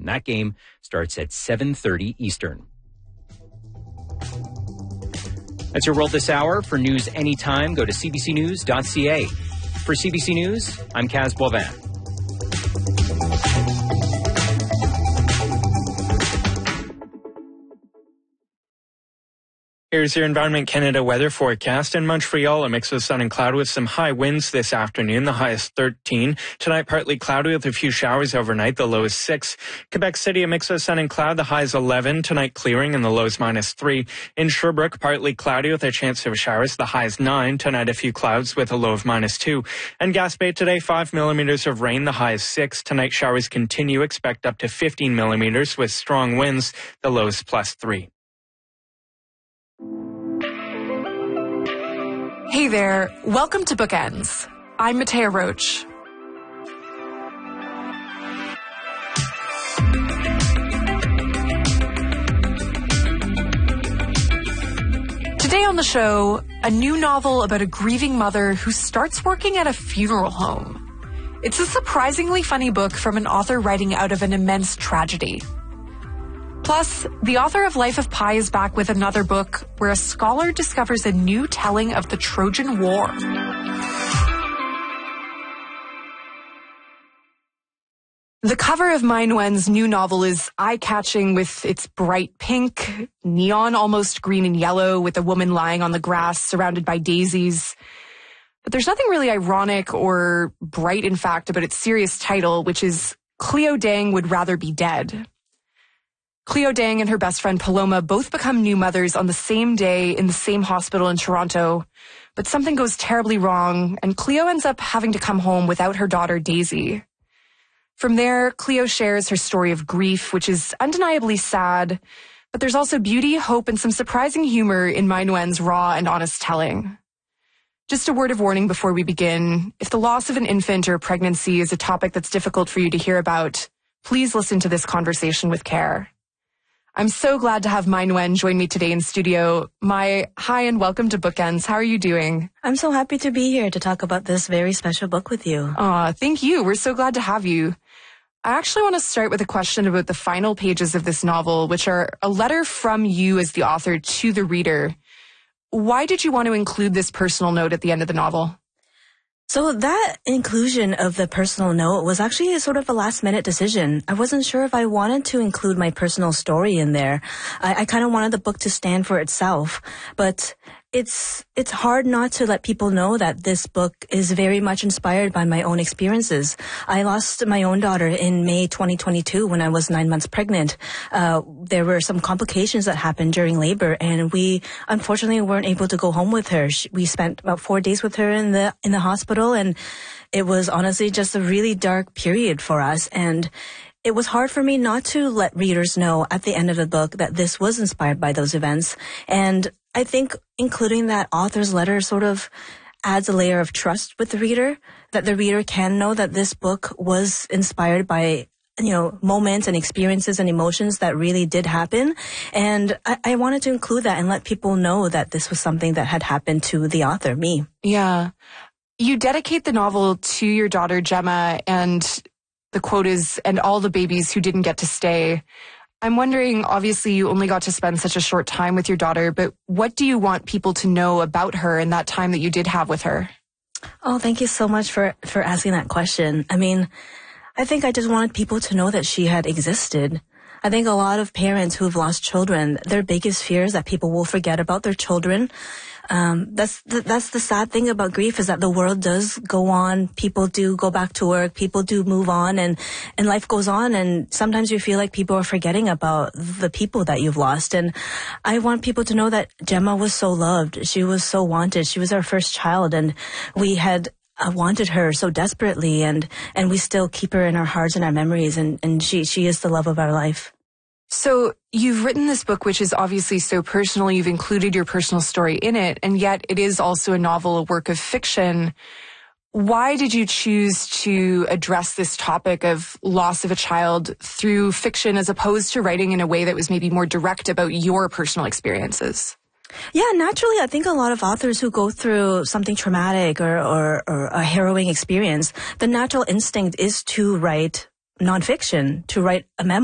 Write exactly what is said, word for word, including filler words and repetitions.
And that game starts at seven thirty Eastern. That's your world this hour. For news anytime, go to c b c news dot c a. For C B C News, I'm Kaz Boivin. Here's your Environment Canada weather forecast. In Montreal, a mix of sun and cloud with some high winds this afternoon. The high is thirteen. Tonight, partly cloudy with a few showers overnight. The low is six. Quebec City, a mix of sun and cloud. The high is eleven. Tonight, clearing and the low is minus three. In Sherbrooke, partly cloudy with a chance of showers. The high is nine. Tonight, a few clouds with a low of minus two. And Gaspé today, five millimeters of rain. The high is six. Tonight, showers continue. Expect up to fifteen millimeters with strong winds. The low is plus three. Hey there, welcome to Bookends. I'm Matea Roach. Today on the show, a new novel about a grieving mother who starts working at a funeral home. It's a surprisingly funny book from an author writing out of an immense tragedy. Plus, the author of Life of Pi is back with another book where a scholar discovers a new telling of the Trojan War. The cover of Mai Nguyen's new novel is eye-catching with its bright pink, neon almost green and yellow, with a woman lying on the grass surrounded by daisies. But there's nothing really ironic or bright, in fact, about its serious title, which is Cleo Dang Would Rather Be Dead. Cleo Dang and her best friend Paloma both become new mothers on the same day in the same hospital in Toronto, but something goes terribly wrong, and Cleo ends up having to come home without her daughter Daisy. From there, Cleo shares her story of grief, which is undeniably sad, but there's also beauty, hope, and some surprising humor in Mai Nguyen's raw and honest telling. Just a word of warning before we begin. If the loss of an infant or pregnancy is a topic that's difficult for you to hear about, please listen to this conversation with care. I'm so glad to have Mai Nguyen join me today in studio. Mai, hi and welcome to Bookends. How are you doing? I'm so happy to be here to talk about this very special book with you. Aw, thank you. We're so glad to have you. I actually want to start with a question about the final pages of this novel, which are a letter from you as the author to the reader. Why did you want to include this personal note at the end of the novel? So that inclusion of the personal note was actually a sort of a last-minute decision. I wasn't sure if I wanted to include my personal story in there. I, I kind of wanted the book to stand for itself, but it's it's hard not to let people know that this book is very much inspired by my own experiences. I lost my own daughter in May twenty twenty-two when I was nine months pregnant. Uh, there were some complications that happened during labor, and we unfortunately weren't able to go home with her. She, we spent about four days with her in the in the hospital, and it was honestly just a really dark period for us. And it was hard for me not to let readers know at the end of the book that this was inspired by those events. And I think including that author's letter sort of adds a layer of trust with the reader, that the reader can know that this book was inspired by, you know, moments and experiences and emotions that really did happen. And I, I wanted to include that and let people know that this was something that had happened to the author, me. Yeah. You dedicate the novel to your daughter, Gemma, and the quote is, and all the babies who didn't get to stay. I'm wondering, obviously you only got to spend such a short time with your daughter, but what do you want people to know about her in that time that you did have with her? Oh, thank you so much for, for asking that question. I mean, I think I just wanted people to know that she had existed. I think a lot of parents who've lost children, their biggest fear is that people will forget about their children. Um, that's the, that's the sad thing about grief, is that the world does go on. People do go back to work. People do move on, and, and life goes on. And sometimes you feel like people are forgetting about the people that you've lost. And I want people to know that Gemma was so loved. She was so wanted. She was our first child, and we had uh, wanted her so desperately, and, and we still keep her in our hearts and our memories. And, and she, she is the love of our life. So you've written this book, which is obviously so personal. You've included your personal story in it, and yet it is also a novel, a work of fiction. Why did you choose to address this topic of loss of a child through fiction as opposed to writing in a way that was maybe more direct about your personal experiences? Yeah, naturally, I think a lot of authors who go through something traumatic or, or, or a harrowing experience, the natural instinct is to write nonfiction, to write a memoir.